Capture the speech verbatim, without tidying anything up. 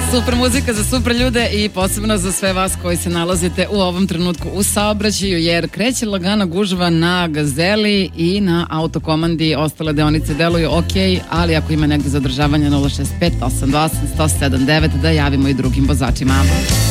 Super muzika za super ljude i posebno za sve vas koji se nalazite u ovom trenutku u saobraćaju, jer kreće lagana gužva na Gazeli i na autokomandi. Ostale deonice deluju ok, ali ako ima negde zadržavanja nula šest pet osam dva osam jedan zero sedam devet da javimo i drugim vozačima.